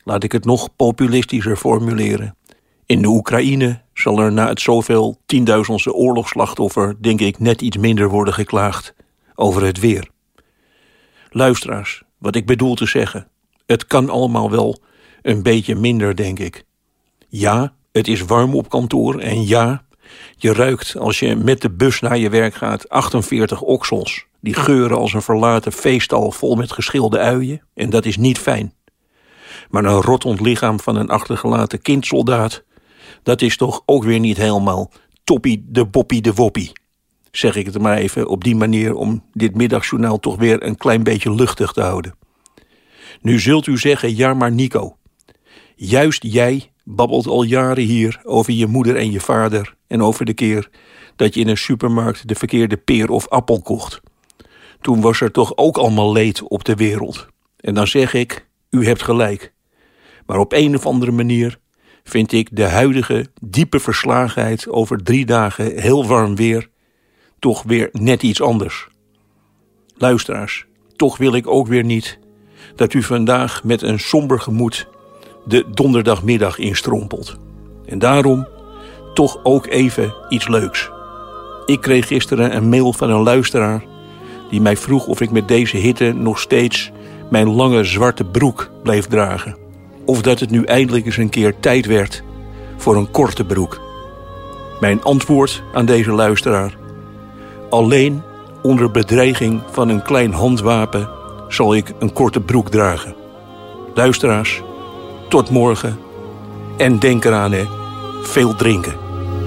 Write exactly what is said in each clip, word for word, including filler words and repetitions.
Laat ik het nog populistischer formuleren. In de Oekraïne zal er na het zoveel tienduizendste oorlogsslachtoffer, denk ik, net iets minder worden geklaagd over het weer. Luisteraars, wat ik bedoel te zeggen, het kan allemaal wel een beetje minder, denk ik. Ja, het is warm op kantoor en ja, je ruikt als je met de bus naar je werk gaat achtenveertig oksels. Die geuren als een verlaten veestal vol met geschilde uien en dat is niet fijn. Maar een rottend lichaam van een achtergelaten kindsoldaat, dat is toch ook weer niet helemaal toppie de boppie de woppie. Zeg ik het maar even op die manier om dit middagjournaal toch weer een klein beetje luchtig te houden. Nu zult u zeggen, ja maar Nico, juist jij babbelt al jaren hier over je moeder en je vader en over de keer dat je in een supermarkt de verkeerde peer of appel kocht. Toen was er toch ook allemaal leed op de wereld. En dan zeg ik, u hebt gelijk. Maar op een of andere manier vind ik de huidige diepe verslagenheid over drie dagen heel warm weer toch weer net iets anders. Luisteraars, toch wil ik ook weer niet dat u vandaag met een somber gemoed de donderdagmiddag instrompelt. En daarom toch ook even iets leuks. Ik kreeg gisteren een mail van een luisteraar die mij vroeg of ik met deze hitte nog steeds mijn lange zwarte broek bleef dragen. Of dat het nu eindelijk eens een keer tijd werd voor een korte broek. Mijn antwoord aan deze luisteraar: alleen onder bedreiging van een klein handwapen zal ik een korte broek dragen. Luisteraars, tot morgen. En denk eraan, hè, veel drinken.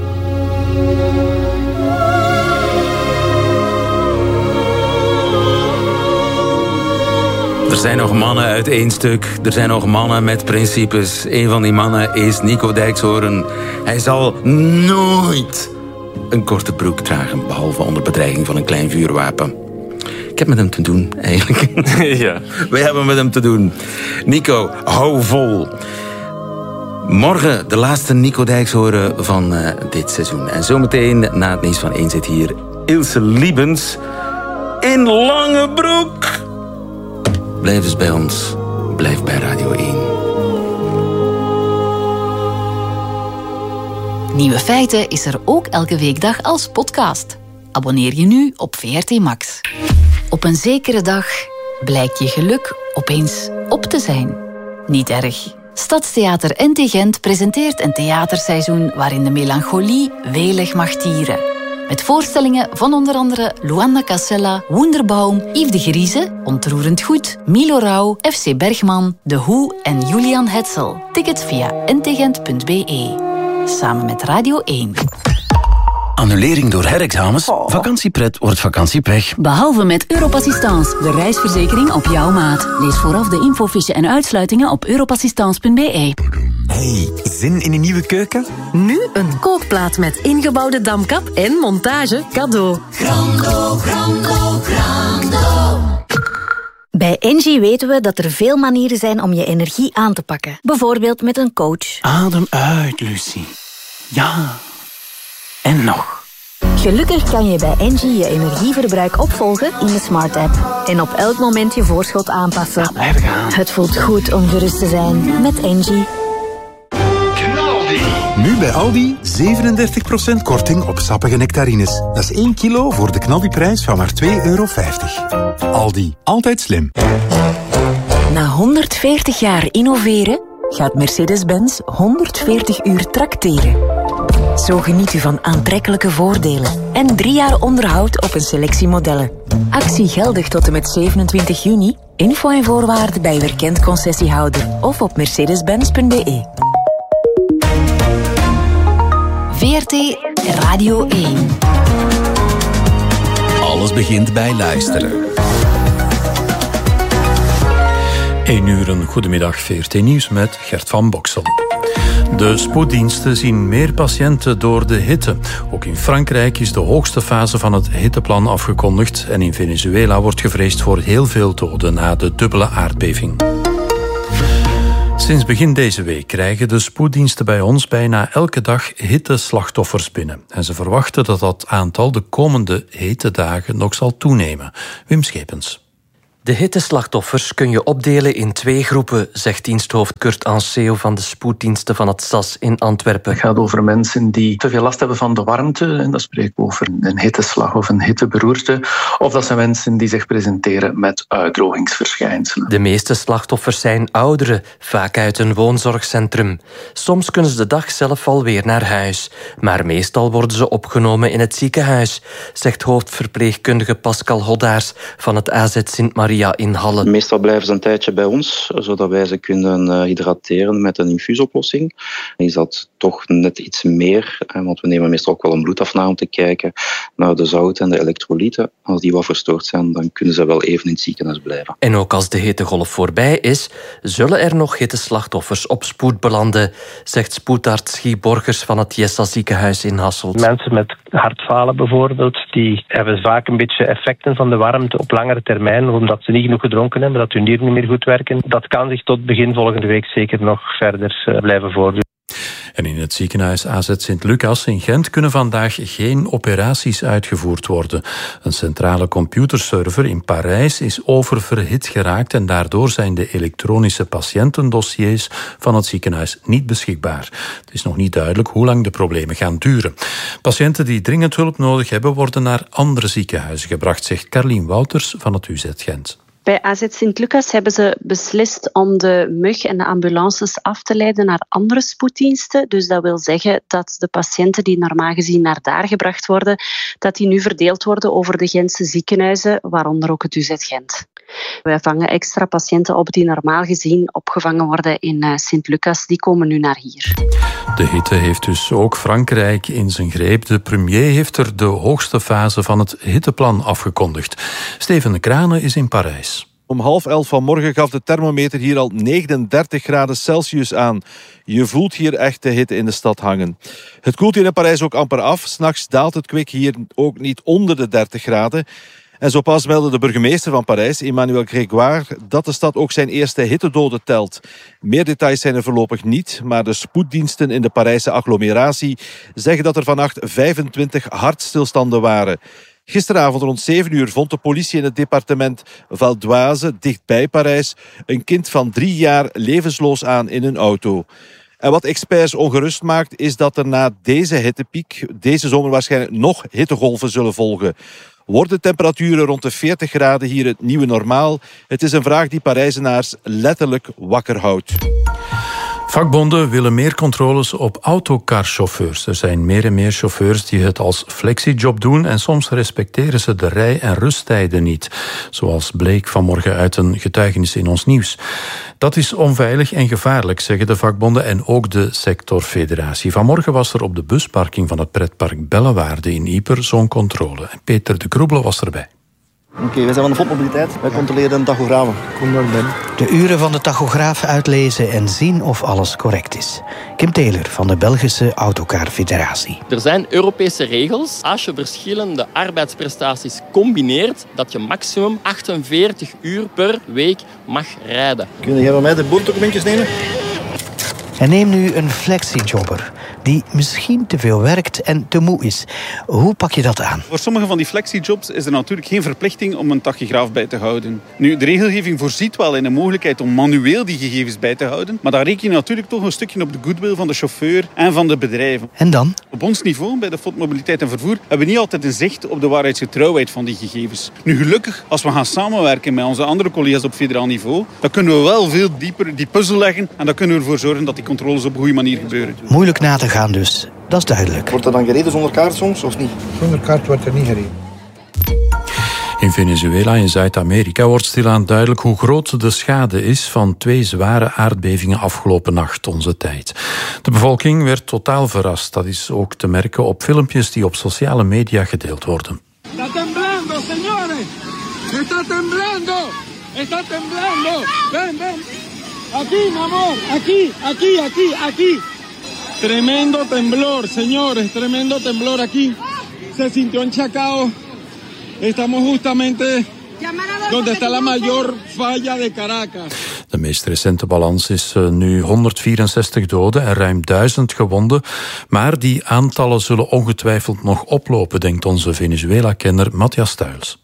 Er zijn nog mannen uit één stuk. Er zijn nog mannen met principes. Een van die mannen is Nico Dijkshoorn. Hij zal nooit een korte broek dragen, behalve onder bedreiging van een klein vuurwapen. Ik heb met hem te doen, eigenlijk. Ja. Wij hebben met hem te doen. Nico, hou vol. Morgen de laatste Nico Dijkshoorn van uh, dit seizoen. En zometeen, na het nieuws van één, zit hier Ilse Liebens in lange broek. Blijf dus bij ons. Blijf bij Radio één. Nieuwe Feiten is er ook elke weekdag als podcast. Abonneer je nu op V R T Max. Op een zekere dag blijkt je geluk opeens op te zijn. Niet erg. Stadstheater N T Gent presenteert een theaterseizoen waarin de melancholie welig mag tieren. Met voorstellingen van onder andere Luanda Casella, Wunderbaum, Yves de Grieze, Ontroerend Goed, Milo Rauw, F C Bergman, De Hoe en Julian Hetzel. Tickets via n t gent punt b e. Samen met Radio één. Annulering door herexamens? Oh. Vakantiepret wordt vakantiepech. Behalve met Europassistance, de reisverzekering op jouw maat. Lees vooraf de infofiche en uitsluitingen op europassistance punt b e. Hey, zin in een nieuwe keuken? Nu een kookplaat met ingebouwde damkap en montage cadeau. Grando, grando, grando. Bij Engie weten we dat er veel manieren zijn om je energie aan te pakken. Bijvoorbeeld met een coach. Adem uit, Lucie. Ja. En nog. Gelukkig kan je bij Engie je energieverbruik opvolgen in de Smart app. En op elk moment je voorschot aanpassen. Ja, blijf gaan. Het voelt goed om gerust te zijn met Engie. Nu bij Aldi zevenendertig procent korting op sappige nectarines. Dat is één kilo voor de knaldiprijs van maar twee euro vijftig. Aldi, altijd slim. Na honderdveertig jaar innoveren gaat Mercedes-Benz honderdveertig uur trakteren. Zo geniet u van aantrekkelijke voordelen en drie jaar onderhoud op een selectie modellen. Actie geldig tot en met zevenentwintig juni. Info en voorwaarden bij uw erkend concessiehouder of op mercedes benz punt b e. V R T Radio één. Alles begint bij luisteren. één uur, een goedemiddag, V R T Nieuws met Gert van Boksel. De spoeddiensten zien meer patiënten door de hitte. Ook in Frankrijk is de hoogste fase van het hitteplan afgekondigd en in Venezuela wordt gevreesd voor heel veel doden na de dubbele aardbeving. Sinds begin deze week krijgen de spoeddiensten bij ons bijna elke dag hitteslachtoffers binnen. En ze verwachten dat dat aantal de komende hete dagen nog zal toenemen. Wim Schepens. De hitteslachtoffers kun je opdelen in twee groepen, zegt diensthoofd Kurt Anceo van de spoeddiensten van het S A S in Antwerpen. Het gaat over mensen die te veel last hebben van de warmte. En dat spreek ik over een hitteslag of een hitteberoerte. Of dat zijn mensen die zich presenteren met uitdrogingsverschijnselen. De meeste slachtoffers zijn ouderen, vaak uit een woonzorgcentrum. Soms kunnen ze de dag zelf alweer naar huis. Maar meestal worden ze opgenomen in het ziekenhuis, zegt hoofdverpleegkundige Pascal Hoddaars van het A Z Sint-Maria in Halle. Meestal blijven ze een tijdje bij ons, zodat wij ze kunnen hydrateren met een infuusoplossing. Is dat toch net iets meer, want we nemen meestal ook wel een bloedafname om te kijken naar de zout en de elektrolyten. Als die wat verstoord zijn, dan kunnen ze wel even in het ziekenhuis blijven. En ook als de hittegolf voorbij is, zullen er nog hitteslachtoffers op spoed belanden, zegt spoedarts Guy Borgers van het Jessa ziekenhuis in Hasselt. Mensen met hartfalen bijvoorbeeld, die hebben vaak een beetje effecten van de warmte op langere termijn, omdat ze niet genoeg gedronken hebben, dat hun nieren niet meer goed werken. Dat kan zich tot begin volgende week zeker nog verder blijven voordoen. En in het ziekenhuis A Z Sint-Lucas in Gent kunnen vandaag geen operaties uitgevoerd worden. Een centrale computerserver in Parijs is oververhit geraakt en daardoor zijn de elektronische patiëntendossiers van het ziekenhuis niet beschikbaar. Het is nog niet duidelijk hoe lang de problemen gaan duren. Patiënten die dringend hulp nodig hebben worden naar andere ziekenhuizen gebracht, zegt Carlien Wouters van het U Z Gent. Bij A Z Sint-Lucas hebben ze beslist om de mug en de ambulances af te leiden naar andere spoeddiensten. Dus dat wil zeggen dat de patiënten die normaal gezien naar daar gebracht worden, dat die nu verdeeld worden over de Gentse ziekenhuizen, waaronder ook het U Z Gent. Wij vangen extra patiënten op die normaal gezien opgevangen worden in Sint-Lucas. Die komen nu naar hier. De hitte heeft dus ook Frankrijk in zijn greep. De premier heeft er de hoogste fase van het hitteplan afgekondigd. Steven de Kranen is in Parijs. Om half elf vanmorgen gaf de thermometer hier al negenendertig graden Celsius aan. Je voelt hier echt de hitte in de stad hangen. Het koelt hier in Parijs ook amper af. 's Nachts daalt het kwik hier ook niet onder de dertig graden. En zo pas meldde de burgemeester van Parijs, Emmanuel Grégoire, dat de stad ook zijn eerste hittedoden telt. Meer details zijn er voorlopig niet, maar de spoeddiensten in de Parijse agglomeratie zeggen dat er vannacht vijfentwintig hartstilstanden waren. Gisteravond rond zeven uur vond de politie in het departement Val d'Oise, dichtbij Parijs, een kind van drie jaar levensloos aan in een auto. En wat experts ongerust maakt, is dat er na deze hittepiek deze zomer waarschijnlijk nog hittegolven zullen volgen. Worden temperaturen rond de veertig graden hier het nieuwe normaal? Het is een vraag die Parijzenaars letterlijk wakker houdt. Vakbonden willen meer controles op autocarchauffeurs. Er zijn meer en meer chauffeurs die het als flexiejob doen en soms respecteren ze de rij- en rusttijden niet. Zoals bleek vanmorgen uit een getuigenis in ons nieuws. Dat is onveilig en gevaarlijk, zeggen de vakbonden en ook de sectorfederatie. Vanmorgen was er op de busparking van het pretpark Bellewaarde in Ieper zo'n controle. En Peter de Kroebele was erbij. Oké, okay, wij zijn van de Fotmobiliteit. Wij controleren de tachografen. Kom maar binnen. De uren van de tachograaf uitlezen en zien of alles correct is. Kim Taylor van de Belgische Autocar-federatie. Er zijn Europese regels. Als je verschillende arbeidsprestaties combineert, dat je maximum achtenveertig uur per week mag rijden. Kun jij van mij de boorddocumentjes nemen? En neem nu een flexijobber die misschien te veel werkt en te moe is. Hoe pak je dat aan? Voor sommige van die flexijobs is er natuurlijk geen verplichting om een tachograaf bij te houden. Nu, de regelgeving voorziet wel in de mogelijkheid om manueel die gegevens bij te houden, maar dan reken je natuurlijk toch een stukje op de goodwill van de chauffeur en van de bedrijven. En dan? Op ons niveau, bij de Fotmobiliteit en Vervoer, hebben we niet altijd een zicht op de waarheidsgetrouwheid van die gegevens. Nu, gelukkig, als we gaan samenwerken met onze andere collega's op federaal niveau, dan kunnen we wel veel dieper die puzzel leggen en dan kunnen we ervoor zorgen dat die controles op een goede manier gebeuren. Moeilijk na te gaan dus, dat is duidelijk. Wordt er dan gereden zonder kaart soms, of niet? Zonder kaart wordt er niet gereden. In Venezuela in Zuid-Amerika wordt stilaan duidelijk hoe groot de schade is van twee zware aardbevingen afgelopen nacht, onze tijd. De bevolking werd totaal verrast. Dat is ook te merken op filmpjes die op sociale media gedeeld worden. Está temblando, señores. Está temblando. Está temblando. Ven, ven. Aquí, mi amor. Aquí, aquí, aquí, aquí. Tremendo temblor, señores. Tremendo temblor aquí. Se sintió en Chacao. Estamos justamente donde está la mayor falla de Caracas. De meest recente balans is nu honderdvierenzestig doden en ruim duizend gewonden. Maar die aantallen zullen ongetwijfeld nog oplopen, denkt onze Venezuela-kenner Matthias Stuils.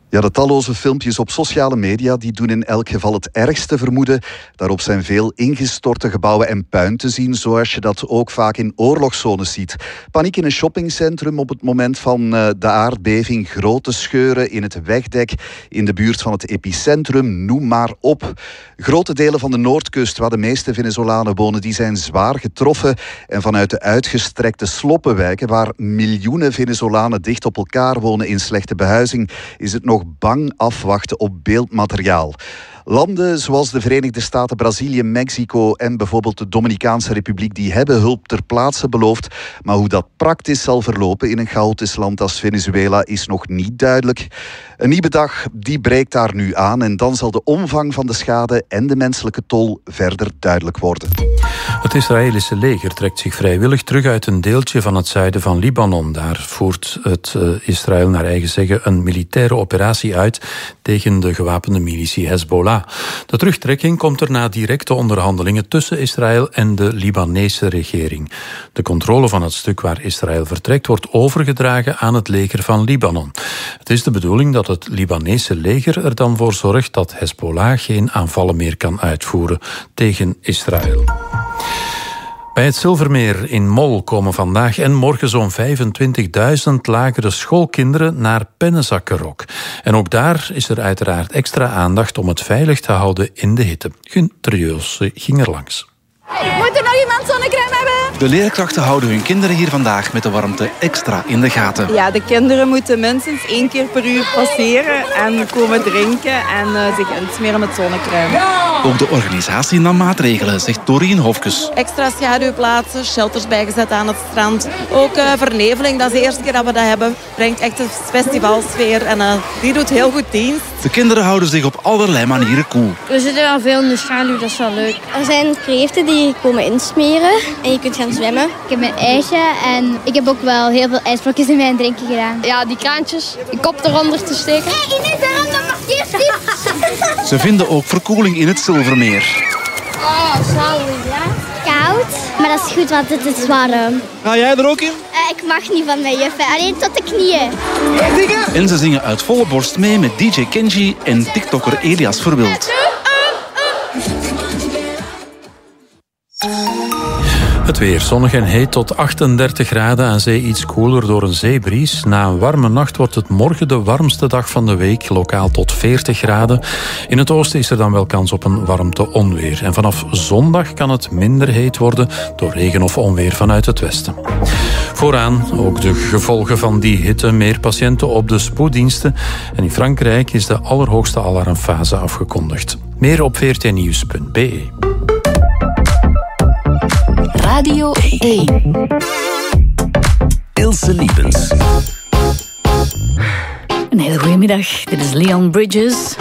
Ja, de talloze filmpjes op sociale media die doen in elk geval het ergste vermoeden. Daarop zijn veel ingestorte gebouwen en puin te zien, zoals je dat ook vaak in oorlogszones ziet. Paniek in een shoppingcentrum op het moment van uh, de aardbeving, grote scheuren in het wegdek, in de buurt van het epicentrum, noem maar op. Grote delen van de Noordkust, waar de meeste Venezolanen wonen, die zijn zwaar getroffen. En vanuit de uitgestrekte sloppenwijken, waar miljoenen Venezolanen dicht op elkaar wonen in slechte behuizing, is het nog bang afwachten op beeldmateriaal. Landen zoals de Verenigde Staten, Brazilië, Mexico en bijvoorbeeld de Dominicaanse Republiek, die hebben hulp ter plaatse beloofd. Maar hoe dat praktisch zal verlopen in een chaotisch land als Venezuela is nog niet duidelijk. Een nieuwe dag die breekt daar nu aan en dan zal de omvang van de schade en de menselijke tol verder duidelijk worden. Het Israëlische leger trekt zich vrijwillig terug uit een deeltje van het zuiden van Libanon. Daar voert het uh, Israël naar eigen zeggen een militaire operatie uit tegen de gewapende militie Hezbollah. De terugtrekking komt er na directe onderhandelingen tussen Israël en de Libanese regering. De controle van het stuk waar Israël vertrekt wordt overgedragen aan het leger van Libanon. Het is de bedoeling dat het Libanese leger er dan voor zorgt dat Hezbollah geen aanvallen meer kan uitvoeren tegen Israël. Bij het Zilvermeer in Mol komen vandaag en morgen zo'n vijfentwintigduizend lagere schoolkinderen naar Pennenzakkerok. En ook daar is er uiteraard extra aandacht om het veilig te houden in de hitte. Gunther Joos ging er langs. Moet er nog iemand zonnecrème hebben? De leerkrachten houden hun kinderen hier vandaag met de warmte extra in de gaten. Ja, de kinderen moeten minstens één keer per uur passeren en komen drinken en uh, zich insmeren met zonnecrème. Ook de organisatie nam maatregelen, zegt Doreen Hofkes. Extra schaduwplaatsen, shelters bijgezet aan het strand. Ook uh, verneveling, dat is de eerste keer dat we dat hebben. Brengt echt een festivalsfeer en uh, die doet heel goed dienst. De kinderen houden zich op allerlei manieren koel. We zitten wel veel in de schaduw, dat is wel leuk. Er zijn kreeften die komen insmeren en je kunt gaan zwemmen. Ik heb mijn ijsje en ik heb ook wel heel veel ijsblokjes in mijn drinken gedaan. Ja, die kraantjes, die kop eronder te steken. Hé, Ines, daarom dat parkeerstief. Ze vinden ook verkoeling in het Zilvermeer. Oh, zalig, ja. Koud, maar dat is goed, want het is warm. Ga jij er ook in? Uh, ik mag niet van mijn juffen, alleen tot de knieën. En ze zingen uit volle borst mee met D J Kenji en TikToker Elias Verwild. Het weer zonnig en heet tot achtendertig graden, aan zee iets koeler door een zeebries. Na een warme nacht wordt het morgen de warmste dag van de week, lokaal tot veertig graden. In het oosten is er dan wel kans op een warmte-onweer. En vanaf zondag kan het minder heet worden door regen of onweer vanuit het westen. Vooraan ook de gevolgen van die hitte, meer patiënten op de spoeddiensten. En in Frankrijk is de allerhoogste alarmfase afgekondigd. Meer op v r t nieuws punt b e. Radio één. Ilse Liepens. Een hele goede middag. Dit is Leon Bridges.